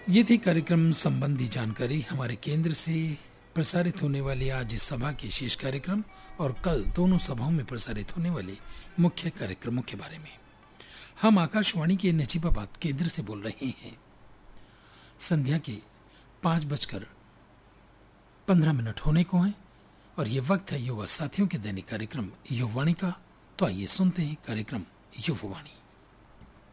ये थी कार्यक्रम संबंधी जानकारी हमारे केंद्र से प्रसारित होने वाली आज इस सभा के शेष कार्यक्रम और कल दोनों सभाओं में प्रसारित होने वाले मुख्य कार्यक्रमों के बारे में। हम आकाशवाणी के नजीबाबाद केंद्र से बोल रहे हैं। संध्या के 5:15 होने को हैं और ये वक्त है युवा साथियों के दैनिक कार्यक्रम युववाणी का। तो आइए सुनते हैं कार्यक्रम युववाणी।